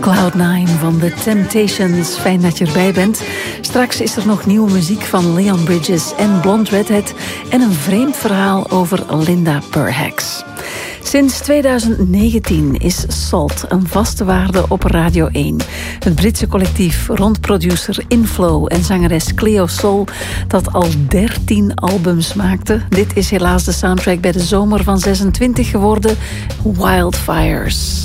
Cloud9 van The Temptations. Fijn dat je erbij bent. Straks is er nog nieuwe muziek van Leon Bridges en Blonde Redhead en een vreemd verhaal over Linda Perhacs. Sinds 2019 is Salt een vaste waarde op Radio 1. Het Britse collectief rond producer Inflow en zangeres Cleo Sol dat al 13 albums maakte. Dit is helaas de soundtrack bij de zomer van 26 geworden, Wildfires.